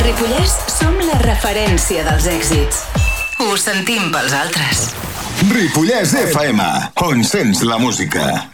Ripollès som la referència dels èxits. Ho sentim pels altres. Ripollès FM, on sents la música.